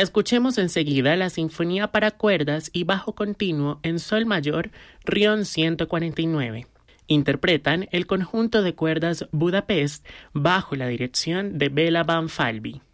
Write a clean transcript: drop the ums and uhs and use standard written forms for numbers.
Escuchemos enseguida la Sinfonía para cuerdas y bajo continuo en sol mayor, Rion 149. Interpretan el conjunto de cuerdas Budapest bajo la dirección de Béla Banfalvi.